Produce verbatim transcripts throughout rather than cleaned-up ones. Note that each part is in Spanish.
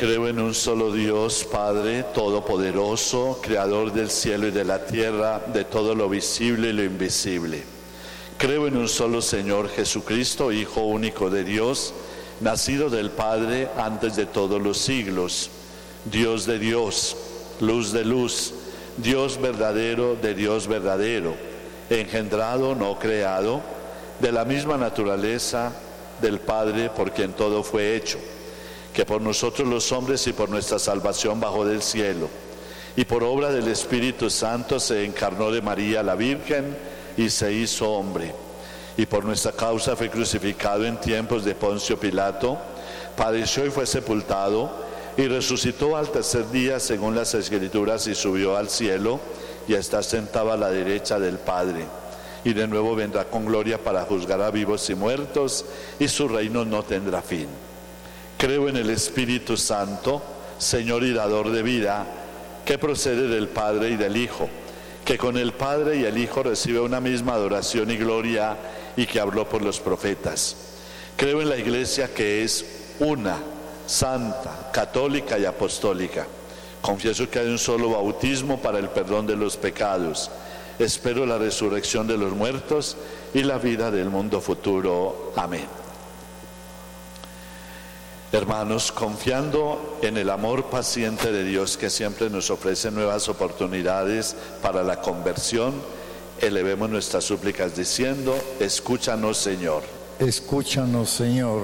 Creo en un solo Dios, Padre Todopoderoso, Creador del cielo y de la tierra, de todo lo visible y lo invisible. Creo en un solo Señor Jesucristo, Hijo único de Dios, nacido del Padre antes de todos los siglos, Dios de Dios, luz de luz, Dios verdadero de Dios verdadero, engendrado, no creado, de la misma naturaleza del Padre por quien todo fue hecho, que por nosotros los hombres y por nuestra salvación bajó del cielo, y por obra del Espíritu Santo se encarnó de María la Virgen y se hizo hombre, y por nuestra causa fue crucificado en tiempos de Poncio Pilato, padeció y fue sepultado, y resucitó al tercer día según las Escrituras y subió al cielo, y está sentado a la derecha del Padre, y de nuevo vendrá con gloria para juzgar a vivos y muertos, y su reino no tendrá fin. Creo en el Espíritu Santo, Señor y dador de vida, que procede del Padre y del Hijo, que con el Padre y el Hijo recibe una misma adoración y gloria, y que habló por los profetas. Creo en la Iglesia, que es una, santa, católica y apostólica. Confieso que hay un solo bautismo para el perdón de los pecados. Espero la resurrección de los muertos y la vida del mundo futuro. Amén. Hermanos, confiando en el amor paciente de Dios, que siempre nos ofrece nuevas oportunidades para la conversión, elevemos nuestras súplicas diciendo: escúchanos, Señor. Escúchanos, Señor.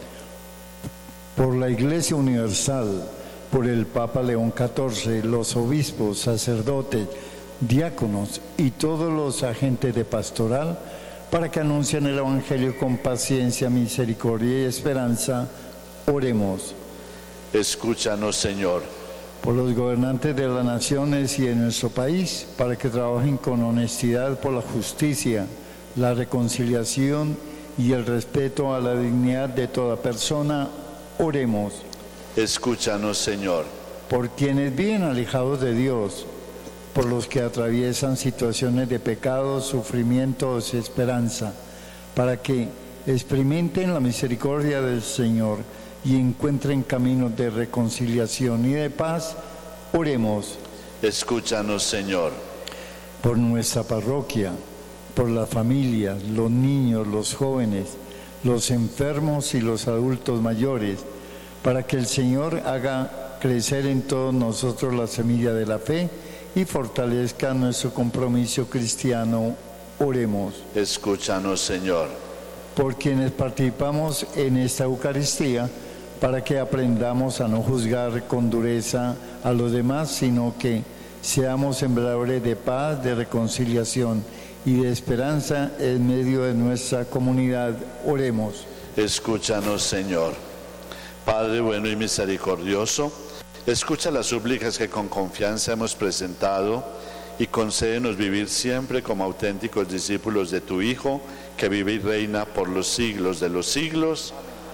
Por la Iglesia Universal, por el Papa León catorce, los obispos, sacerdotes, diáconos y todos los agentes de pastoral, para que anuncien el Evangelio con paciencia, misericordia y esperanza, oremos. Escúchanos, Señor. Por los gobernantes de las naciones y de nuestro país, para que trabajen con honestidad por la justicia, la reconciliación y el respeto a la dignidad de toda persona, oremos. Escúchanos, Señor. Por quienes viven alejados de Dios, por los que atraviesan situaciones de pecado, sufrimiento o desesperanza, para que experimenten la misericordia del Señor y encuentren caminos de reconciliación y de paz, oremos. Escúchanos, Señor. Por nuestra parroquia, por las familias, los niños, los jóvenes, los enfermos y los adultos mayores, para que el Señor haga crecer en todos nosotros la semilla de la fe y fortalezca nuestro compromiso cristiano, oremos. Escúchanos, Señor. Por quienes participamos en esta Eucaristía, para que aprendamos a no juzgar con dureza a los demás, sino que seamos sembradores de paz, de reconciliación y de esperanza en medio de nuestra comunidad, oremos. Escúchanos, Señor. Padre bueno y misericordioso, escucha las súplicas que con confianza hemos presentado y concédenos vivir siempre como auténticos discípulos de tu Hijo, que vive y reina por los siglos de los siglos.